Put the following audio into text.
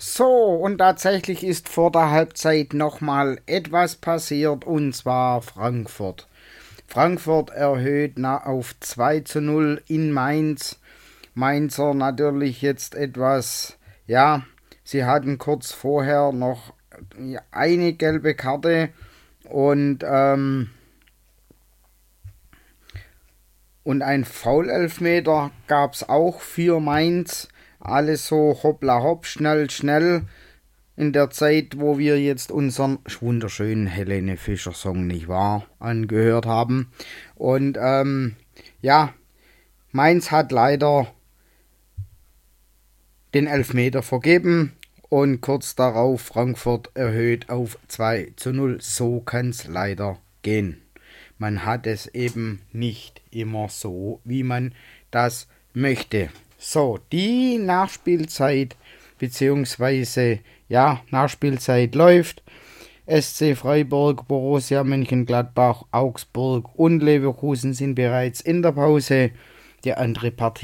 So, und tatsächlich ist vor der Halbzeit nochmal etwas passiert, und zwar Frankfurt. Frankfurt erhöht auf 2:0 in Mainz. Mainzer natürlich jetzt etwas, ja, sie hatten kurz vorher noch eine gelbe Karte und und ein Foul-Elfmeter gab es auch für Mainz. Alles so hoppla hopp, schnell, schnell. In der Zeit, wo wir jetzt unseren wunderschönen Helene Fischer Song, nicht wahr, angehört haben. Und ja, Mainz hat leider den Elfmeter vergeben und kurz darauf Frankfurt erhöht auf 2:0. So kann es leider gehen. Man hat es eben nicht immer so, wie man das möchte. So, die Nachspielzeit beziehungsweise Nachspielzeit läuft. SC Freiburg, Borussia Mönchengladbach, Augsburg und Leverkusen sind bereits in der Pause. Die andere Partie